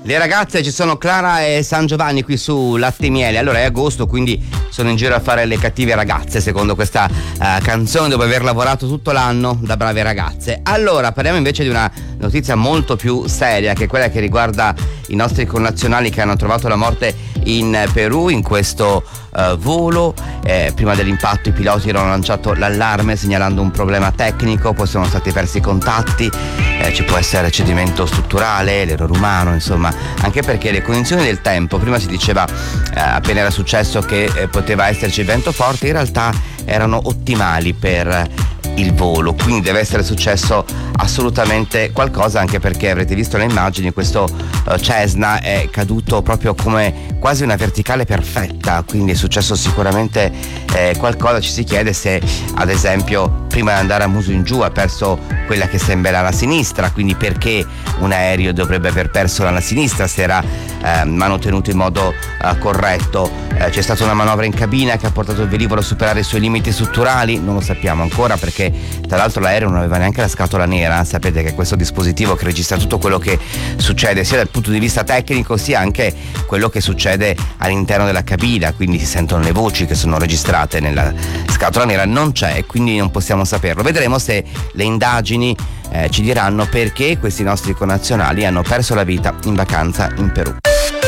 Le ragazze, ci sono Clara e San Giovanni qui su Latte e Miele. Allora è agosto, quindi sono in giro a fare le cattive ragazze, secondo questa canzone, dopo aver lavorato tutto l'anno da brave ragazze. Allora parliamo invece di una notizia molto più seria, che è quella che riguarda i nostri connazionali che hanno trovato la morte in Perù in questo volo. Prima dell'impatto i piloti hanno lanciato l'allarme segnalando un problema tecnico, poi sono stati persi i contatti, ci può essere cedimento strutturale, l'errore umano, insomma, anche perché le condizioni del tempo, prima si diceva appena era successo che poteva esserci vento forte, in realtà erano ottimali per il volo, quindi deve essere successo assolutamente qualcosa, anche perché avrete visto le immagini, questo Cessna è caduto proprio come quasi una verticale perfetta, quindi è successo sicuramente qualcosa. Ci si chiede se ad esempio prima di andare a muso in giù ha perso quella che sembra l'ala sinistra, quindi perché un aereo dovrebbe aver perso l'ala sinistra se era manutenuto in modo corretto. C'è stata una manovra in cabina che ha portato il velivolo a superare i suoi limiti strutturali, non lo sappiamo ancora perché tra l'altro l'aereo non aveva neanche la scatola nera. Sapete che questo dispositivo che registra tutto quello che succede sia dal punto di vista tecnico sia anche quello che succede all'interno della cabina, quindi si sentono le voci che sono registrate nella scatola nera, non c'è e quindi non possiamo saperlo. Vedremo se le indagini ci diranno perché questi nostri connazionali hanno perso la vita in vacanza in Perù.